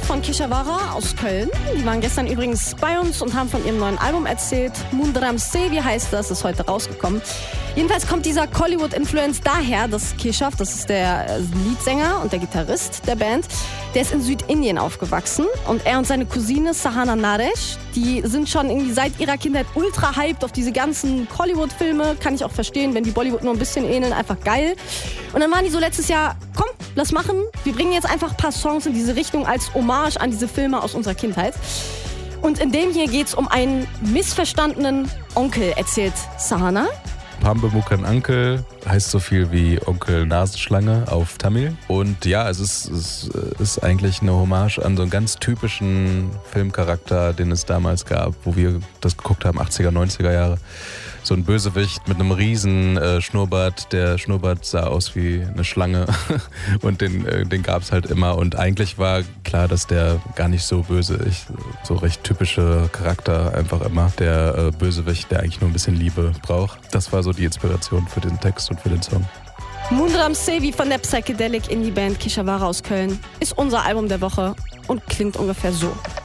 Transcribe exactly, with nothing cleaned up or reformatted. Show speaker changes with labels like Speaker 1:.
Speaker 1: von Kishavara aus Köln. Die waren gestern übrigens bei uns und haben von ihrem neuen Album erzählt. Mundram Sevi heißt das, ist heute rausgekommen. Jedenfalls kommt dieser Kollywood-Influence daher, dass Keshav, das ist der Leadsänger und der Gitarrist der Band, der ist in Südindien aufgewachsen und er und seine Cousine Sahana Naresh, die sind schon irgendwie seit ihrer Kindheit ultra hyped auf diese ganzen Kollywood-Filme. Kann ich auch verstehen, wenn die Bollywood nur ein bisschen ähneln, einfach geil. Und dann waren die so letztes Jahr, komm, lass machen. Wir bringen jetzt einfach ein paar Songs in diese Richtung als Hommage an diese Filme aus unserer Kindheit. Und in dem hier geht es um einen missverstandenen Onkel, erzählt Sahana.
Speaker 2: Pambemukan Uncle heißt so viel wie Onkel Nasenschlange auf Tamil. Und ja, es ist, es ist eigentlich eine Hommage an so einen ganz typischen Filmcharakter, den es damals gab, wo wir das geguckt haben, achtziger, neunziger Jahre. So ein Bösewicht mit einem riesen äh, Schnurrbart. Der Schnurrbart sah aus wie eine Schlange und den, äh, den gab es halt immer. Und eigentlich war klar, dass der gar nicht so böse ist. So recht typische Charakter einfach immer. Der äh, Bösewicht, der eigentlich nur ein bisschen Liebe braucht. Das war so die Inspiration für den Text und für den Song.
Speaker 1: Mundram Sevi von der Psychedelic Indie-Band Kishavara aus Köln ist unser Album der Woche und klingt ungefähr so.